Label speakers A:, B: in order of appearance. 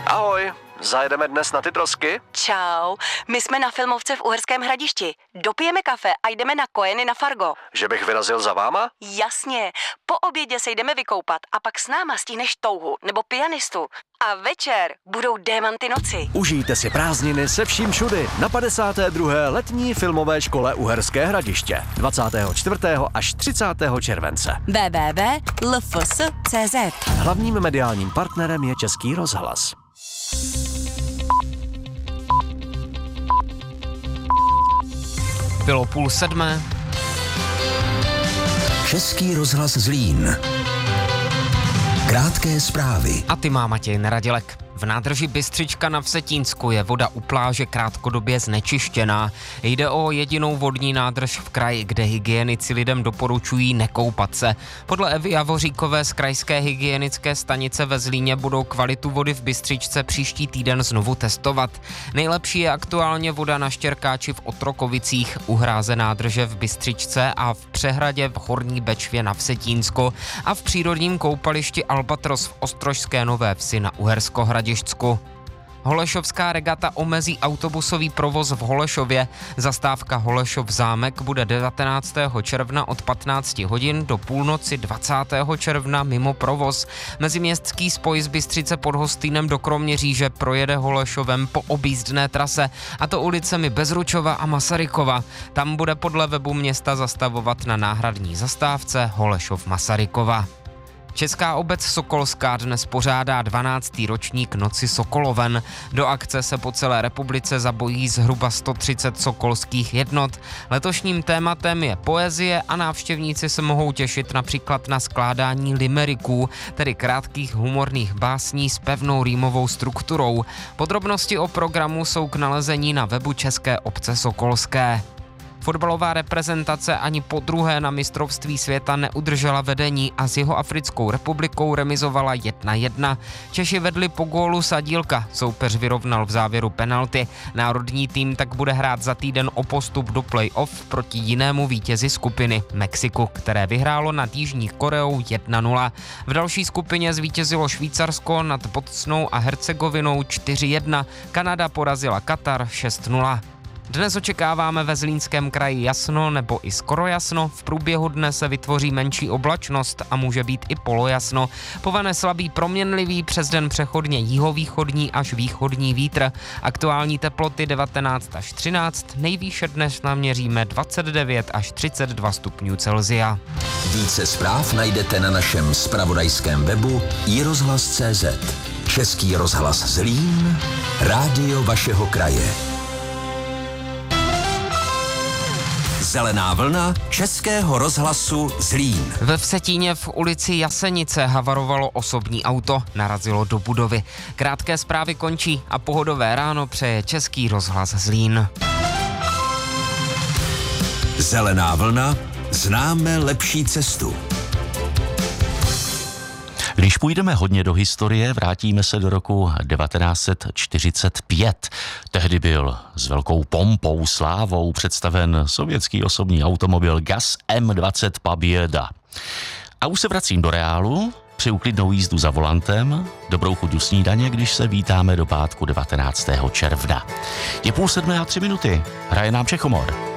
A: Ahoj, zajedeme dnes na ty trosky?
B: Čau, my jsme na filmovce v Uherském Hradišti. Dopijeme kafe a jdeme na Kojeny na Fargo.
A: Že bych vyrazil za váma?
B: Jasně, po obědě se jdeme vykoupat a pak s náma stihneš touhu nebo pianistu. A večer budou Démanty noci.
A: Užijte si prázdniny se vším všudy na 52. letní filmové škole Uherské Hradiště 24. až 30. července.
B: www.lfs.cz.
A: Hlavním mediálním partnerem je Český rozhlas.
C: Bylo 6:30.
D: Český rozhlas Zlín. Krátké zprávy.
C: A ty má Matěj Neradilek. V nádrži Bystřička na Vsetínsku je voda u pláže krátkodobě znečištěná. Jde o jedinou vodní nádrž v kraji, kde hygienici lidem doporučují nekoupat se. Podle Evy Javoříkové z krajské hygienické stanice ve Zlíně budou kvalitu vody v Bystřičce příští týden znovu testovat. Nejlepší je aktuálně voda na Štěrkáči v Otrokovicích, u hráze nádrže v Bystřičce a v přehradě v Horní Bečvě na Vsetínsku a v přírodním koupališti Albatros v Ostrožské Nové Vsi na Uhersko-Hradišťsku. Holešovská regata omezí autobusový provoz v Holešově. Zastávka Holešov zámek bude 19. června od 15 hodin do půlnoci 20. června mimo provoz. Meziměstský spoj z Bystřice pod Hostýnem do Kroměříže projede Holešovem po objízdné trase, a to ulicemi Bezručova a Masarykova. Tam bude podle webu města zastavovat na náhradní zastávce Holešov-Masarykova. Česká obec Sokolská dnes pořádá 12. ročník Noci Sokoloven. Do akce se po celé republice zapojí zhruba 130 sokolských jednot. Letošním tématem je poezie a návštěvníci se mohou těšit například na skládání limeriků, tedy krátkých humorných básní s pevnou rýmovou strukturou. Podrobnosti o programu jsou k nalezení na webu České obce Sokolské. Fotbalová reprezentace ani po druhé na mistrovství světa neudržela vedení a s Jihoafrickou republikou remizovala 1:1. Češi vedli po gólu Sadílka, soupeř vyrovnal v závěru penalty. Národní tým tak bude hrát za týden o postup do play-off proti jinému vítězi skupiny, Mexiku, které vyhrálo nad Jižní Koreou 1:0. V další skupině zvítězilo Švýcarsko nad Bosnou a Hercegovinou 4:1. Kanada porazila Katar 6:0. Dnes očekáváme ve Zlínském kraji jasno nebo i skoro jasno, v průběhu dne se vytvoří menší oblačnost a může být i polojasno. Povane slabý proměnlivý, přes den přechodně jihovýchodní až východní vítr. Aktuální teploty 19 až 13, nejvýše dnes naměříme 29 až 32 stupňů Celsia.
D: Více zpráv najdete na našem zpravodajském webu iRozhlas.cz. Český rozhlas Zlín, rádio vašeho kraje. Zelená vlna Českého rozhlasu Zlín.
C: Ve Vsetíně v ulici Jasenice havarovalo osobní auto, narazilo do budovy. Krátké zprávy končí a pohodové ráno přeje Český rozhlas Zlín.
D: Zelená vlna, známe lepší cestu.
E: Když půjdeme hodně do historie, vrátíme se do roku 1945. Tehdy byl s velkou pompou, slávou představen sovětský osobní automobil GAZ M20 Poběda. A už se vracím do reálu, při uklidnou jízdu za volantem, dobrou chuť u snídaně, když se vítáme do pátku 19. června. Je 6:30 a 3 minuty, hraje nám Čechomor.